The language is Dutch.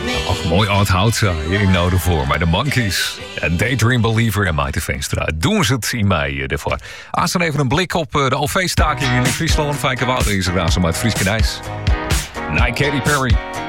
Ach, mooi oud hout hier in Noorden voor. Maar de Monkeys en Daydream Believer en Maite Veenstra doen ze het in mei ervoor. Aanstaan even een blik op de OV-staking in Friesland. Fijke Wouden is er aan zo uit Fries Knijs. Katy Perry.